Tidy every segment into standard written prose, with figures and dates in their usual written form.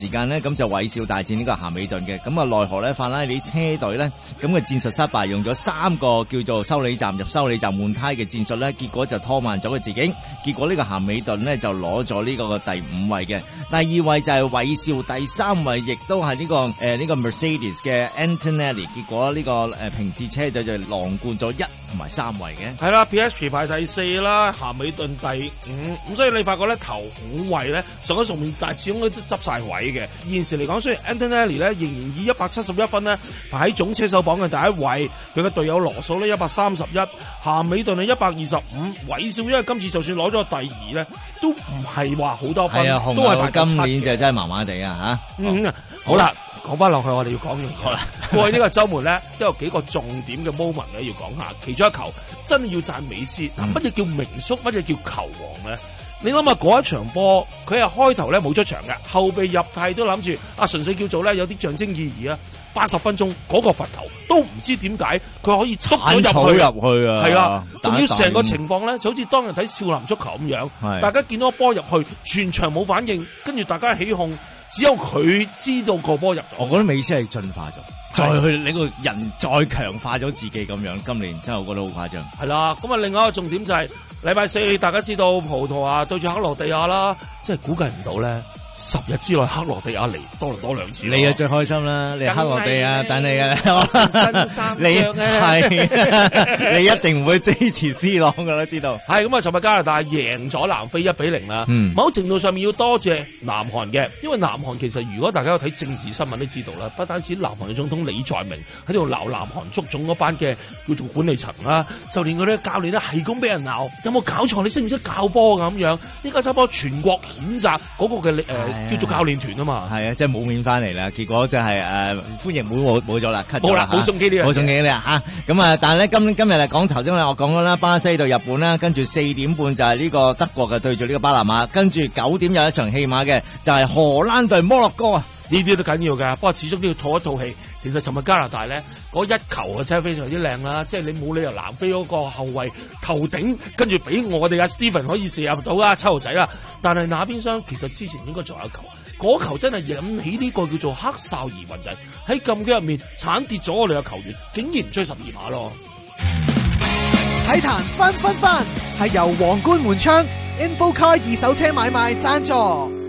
時間咧，咁就韋少大戰呢個咸美頓嘅，咁啊奈何咧法拉利車隊咧咁嘅戰術失敗，用咗3個叫做修理站入修理站換胎嘅戰術咧，結果就拖慢咗佢自己，結果呢個咸美頓咧就攞咗呢個第5位嘅，第2位就係韋少，第3位亦都係呢個呢個 Mercedes 嘅 Antonelli， 結果呢個平治車隊就囊冠咗1同埋3位嘅。 係啦 ，Piastri 排第4啦，咸美頓第5，咁所以你發覺咧頭5位咧上咗上面，但係始終都執晒位嘅。現時嚟講，雖然 Antonelli 咧仍然以171分咧排喺總車手榜嘅第1位，佢嘅隊友羅素咧131，咸美頓係125，韋少因為今次就算攞咗第2咧，都唔係話好多分，都係排今年就真係麻麻地啊嚇。 好啦。講翻落去，我哋要講完好啦。過去呢個週末咧，都有幾個重點嘅 moment 咧要講下。其中一球真係要讚美斯。乜嘢叫名宿？乜嘢叫球王咧？你諗下嗰一場波，佢係開頭咧冇出場嘅，後備入替都諗住純粹叫做咧有啲象徵意義啊。80分鐘嗰個罰球都唔知點解佢可以篤咗入去啊！係啦，仲要成個情況咧，就好似當日睇少林足球咁樣，大家見到個波入去，全場冇反應，跟住大家起哄。只有佢知道個波入咗， 我覺得美斯係進化咗，再去你個人再強化咗自己咁樣。今年真係我覺得好誇張。 係啦，咁啊，另外一個重點就係禮拜4，大家知道葡萄牙對住克羅地亞啦，即係估計唔到咧，10日之內克羅地亞嚟多倫多2次。 你啊最開心啦，你克羅地亞等你嘅， 新衫着係你一定唔會支持 C 朗噶啦，知道。 係咁啊，尋日加拿大贏咗南非1-0啦。某程度上面要多謝南韓嘅，因為南韓其實如果大家有睇政治新聞都知道啦，不單止南韓嘅總統李在明喺度鬧南韓足總嗰班嘅叫做管理層啦，就連嗰啲教練咧係咁俾人鬧，有冇搞錯？你識唔識教波咁樣？呢家差唔多全國譴責嗰個嘅叫做教練團啊嘛。 係啊，即係冇面翻嚟啦，結果就係歡迎會冇咗啦 ，cut 咗啦， 冇送機呢樣， 冇送機呢嚇。咁啊，但係咧今日嚟講頭先我講咗啦，巴西對日本啦，跟住4點半就係呢個德國嘅對住呢個巴拿馬，跟住9點有一場戲碼嘅就係荷蘭對摩洛哥啊， 呢啲都緊要㗎。不過始終都要套一套戲。其實尋日加拿大咧嗰一球啊真係非常之靚啦，即係你冇理由南非嗰個後衞頭頂，跟住俾我哋阿 Steven 可以射入到啦，7號仔啦。但係那邊廂其實之前應該仲有一球，嗰球真係引起呢個叫做黑哨疑雲仔喺禁區入面鏟跌咗我哋嘅球員，竟然唔追12碼咯。 體壇分係由皇冠門窗 Infocar 二手車買賣贊助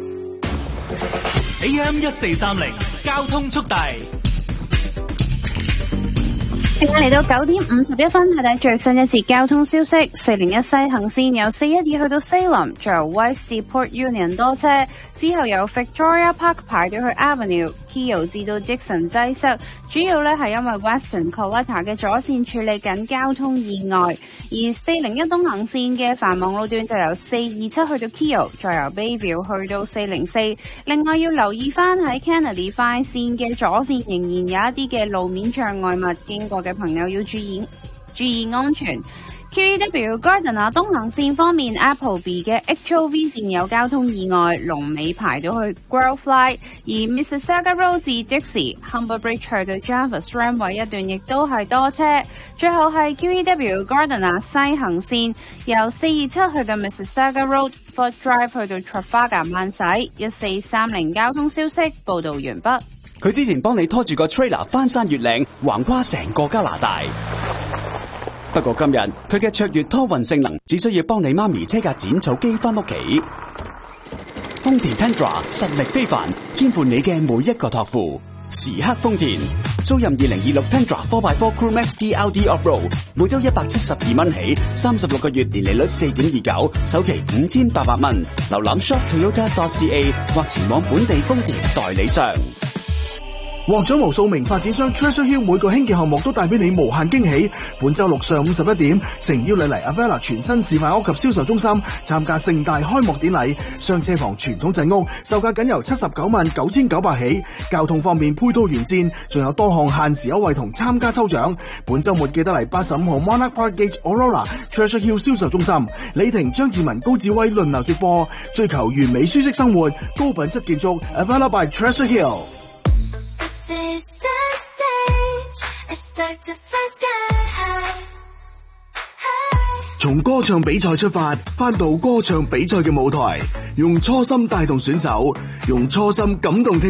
AM 1430交通速遞。 時間嚟到9點51分，睇睇最新一節交通消息。401西行線由412去到西林，再由 West Port Union 多車，之後由 Victoria Park 排隊去 Avenue、Keele 至到 Dixon 擠塞，主要咧係因為 Western Collector 嘅左線處理緊交通意外。而401東行線嘅繁忙路段就由427去到 Keele， 再由 Bayview 去到404。另外要留意翻喺 Kennedy 快線嘅左線仍然有一啲嘅路面障礙物，經過嘅朋友要注意安全。QEW Gardiner 東行線方面 ，Appleby 嘅 HOV 線有交通意外，龍尾排到去 Growfly， 而 Mississauga Road 至 Dixie、Humber Bridge 去到 Jarvis Runway 一段亦都係多車。最後係 QEW Gardiner 西行線，由427去到 Mississauga Road、Fort Drive 去到 Trafalgar 慢駛。1430交通消息報道完畢。 佢之前幫你拖住個 trailer 翻山越嶺，橫跨成個加拿大。不過今日佢嘅卓越拖運性能，只需要幫你媽咪車架剪草機翻屋企。豐田 Tundra 實力非凡，肩負你嘅每一個託付。時刻豐田，租任2026 Tundra 4x4 Crew Max TLD Off-Road， 每周172蚊起，36個月年利率4.29%，首期5800蚊。瀏覽 shoptoyota.ca 或前往本地豐田代理商。 獲獎無數名發展商 Treasure Hill 每個興建項目都帶俾你無限驚喜。本周六上午11點，誠邀你嚟 Avella 全新示範屋及銷售中心參加盛大開幕典禮。雙車房傳統陣屋售價僅由799900起。交通方面配套完善，仲有多項限時優惠同參加抽獎。本周末記得嚟85號 Monarch Park Gate Aurora Treasure Hill 銷售中心。李婷、張志文、高志威輪流直播，追求完美舒適生活，高品質建築 Avella by Treasure Hill。This is the stage, I start to fly sky high. 從歌唱比賽出發，翻到歌唱比賽嘅舞台，用初心帶動選手，用初心感動聽